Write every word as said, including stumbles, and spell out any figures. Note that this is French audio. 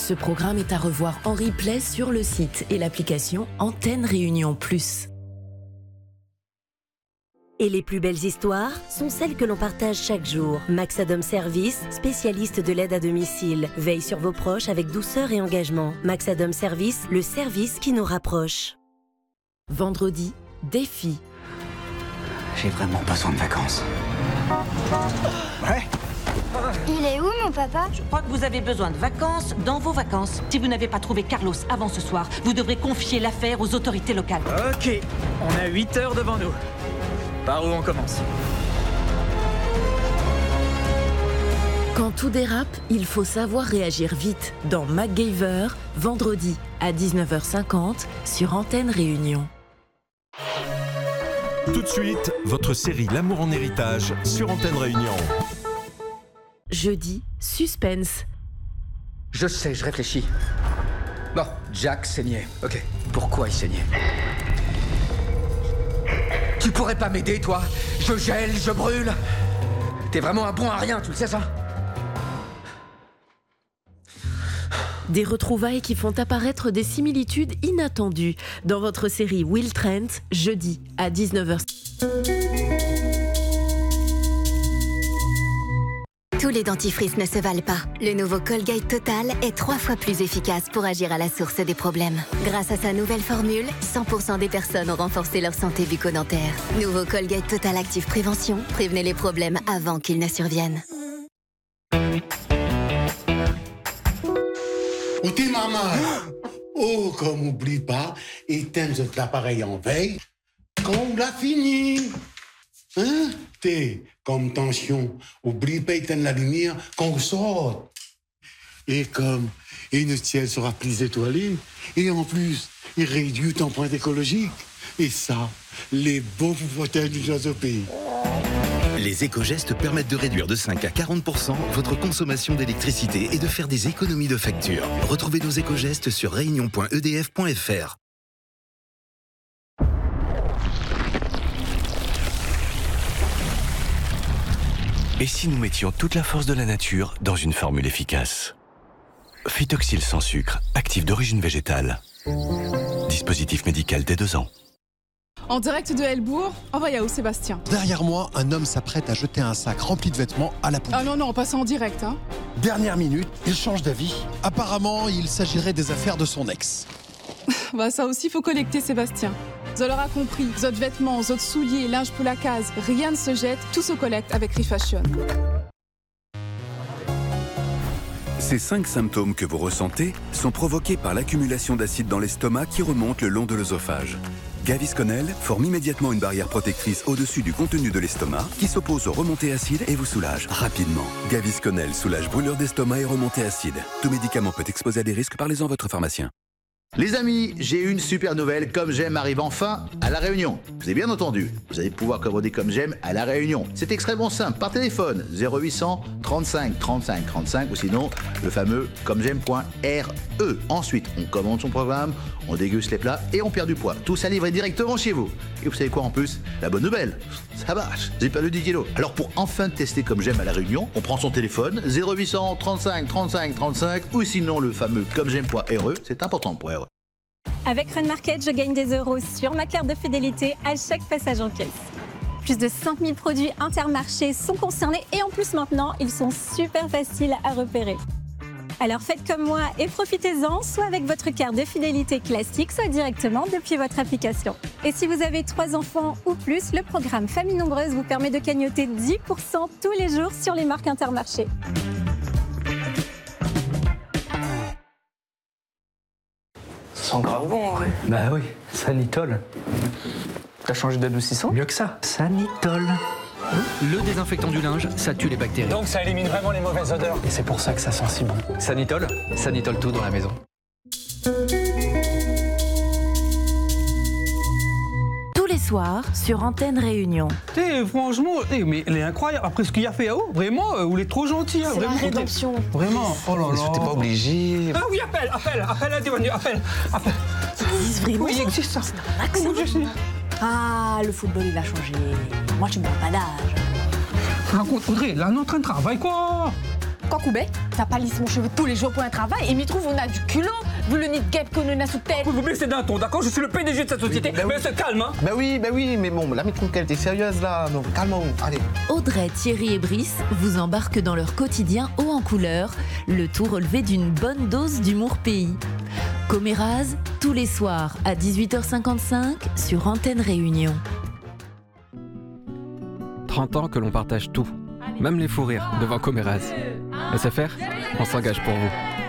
Ce programme est à revoir en replay sur le site et l'application Antenne Réunion Plus. Et les plus belles histoires sont celles que l'on partage chaque jour. Maxadom Service, spécialiste de l'aide à domicile, veille sur vos proches avec douceur et engagement. Maxadom Service, le service qui nous rapproche. Vendredi, défi. J'ai vraiment besoin de vacances. Ouais. Il est où, mon papa? Je crois que vous avez besoin de vacances dans vos vacances. Si vous n'avez pas trouvé Carlos avant ce soir, vous devrez confier l'affaire aux autorités locales. Ok, on a huit heures devant nous. Par où on commence? Quand tout dérape, il faut savoir réagir vite dans MacGyver, vendredi à dix-neuf heures cinquante sur Antenne Réunion. Tout de suite, votre série L'amour en héritage sur Antenne Réunion. Jeudi, suspense. Je sais, je réfléchis. Bon, Jack saignait. Ok, pourquoi il saignait? Tu pourrais pas m'aider, toi? Je gèle, je brûle. T'es vraiment un bon à rien, tu le sais, ça? Des retrouvailles qui font apparaître des similitudes inattendues dans votre série Will Trent, jeudi à dix-neuf heures. Tous les dentifrices ne se valent pas. Le nouveau Colgate Total est trois fois plus efficace pour agir à la source des problèmes. Grâce à sa nouvelle formule, cent pour cent des personnes ont renforcé leur santé bucco-dentaire. Nouveau Colgate Total Active Prévention, prévenez les problèmes avant qu'ils ne surviennent. Où t'es, maman? Oh, comme oublie pas, éteins l'appareil en veille quand on l'a fini. Hein? T'es comme tension, oublie pas éteindre la lumière quand on sort. Et comme une ciel sera plus étoilé, et en plus, il réduit ton empreinte écologique. Et ça, les beaux fauteuils du jazz au pays. Les éco-gestes permettent de réduire de cinq à quarante pour cent votre consommation d'électricité et de faire des économies de facture. Retrouvez nos éco-gestes sur réunion point e d f point f r. Et si nous mettions toute la force de la nature dans une formule efficace? Phytoxyl sans sucre, actif d'origine végétale. Dispositif médical dès deux ans. En direct de Helbourg, envoyez où Sébastien? Derrière moi, un homme s'apprête à jeter un sac rempli de vêtements à la poubelle. Ah non, non, on passe en direct, hein. Dernière minute, il change d'avis. Apparemment, il s'agirait des affaires de son ex. Bah ça aussi, faut collecter, Sébastien. Vous l'aurez compris, votre vêtements, votre souliers, linge pour la case, rien ne se jette, tout se collecte avec Refashion. Ces cinq symptômes que vous ressentez sont provoqués par l'accumulation d'acide dans l'estomac qui remonte le long de l'œsophage. Gavisconel forme immédiatement une barrière protectrice au-dessus du contenu de l'estomac qui s'oppose aux remontées acides et vous soulage rapidement. Gavisconel soulage brûlure d'estomac et remontées acides. Tout médicament peut exposer à des risques, parlez-en à votre pharmacien. Les amis, j'ai une super nouvelle. Comme j'aime arrive enfin à La Réunion. Vous avez bien entendu, vous allez pouvoir commander Comme j'aime à La Réunion. C'est extrêmement simple, par téléphone, zéro huit cents trente-cinq trente-cinq trente-cinq ou sinon le fameux comme j'aime point r e. Ensuite, on commande son programme, on déguste les plats et on perd du poids. Tout ça livré directement chez vous. Et vous savez quoi en plus? La bonne nouvelle, ça marche, j'ai perdu dix kilos. Alors pour enfin tester Comme j'aime à La Réunion, on prend son téléphone, zéro huit cents trente-cinq trente-cinq trente-cinq ou sinon le fameux comme j'aime point r e, c'est important pour R E. Avec Run Market, je gagne des euros sur ma carte de fidélité à chaque passage en caisse. Plus de cinq mille produits Intermarché sont concernés et en plus maintenant, ils sont super faciles à repérer. Alors faites comme moi et profitez-en, soit avec votre carte de fidélité classique, soit directement depuis votre application. Et si vous avez trois enfants ou plus, le programme Famille Nombreuse vous permet de cagnotter dix pour cent tous les jours sur les marques Intermarché. Ça sent grave bon, en vrai. Bah oui, Sanitol. T'as changé d'adoucissant? Mieux que ça. Sanitol. Le désinfectant du linge, ça tue les bactéries. Donc ça élimine vraiment les mauvaises odeurs. Et c'est pour ça que ça sent si bon. Sanitol, Sanitol tout dans la maison. Tous les soirs sur Antenne Réunion. T'sais, franchement, mais elle est incroyable. Après ce qu'il a fait à haut, vraiment, euh, il est trop gentil. Hein, c'est vraiment, la rédemption. Vraiment, oh là là. T'es pas obligé. Ah oui, appelle, appelle, appelle à Devani, appelle, appelle. Ça existe vraiment? Oui, il existe ça. Ah, le football, il a changé. Moi, je ne parle pas d'âge. Raconte, Audrey, là, on est en train de travailler, quoi. Quoi Koubé? T'as pas lissé mon cheveu tous les jours pour un travail et m'y trouve on a du culot vu le nid de guêpe qu'on a sous tête. Vous vous baissez d'un ton, d'accord? Je suis le P D G de cette société, oui, bah mais oui. se calme, hein. Bah oui, bah oui, mais bon, là, mais trouve qu'elle était sérieuse, là. Donc, calmons, allez. Audrey, Thierry et Brice vous embarquent dans leur quotidien haut en couleur, le tout relevé d'une bonne dose d'humour pays. Coméraz, tous les soirs à dix-huit heures cinquante-cinq sur Antenne Réunion. trente ans que l'on partage tout, même les fous rires devant Coméraz. S F R, on s'engage pour vous.